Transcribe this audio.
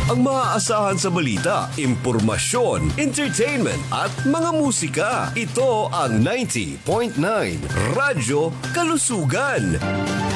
Ang maaasahan sa balita, impormasyon, entertainment at mga musika. Ito ang 90.9 Radyo Kalusugan.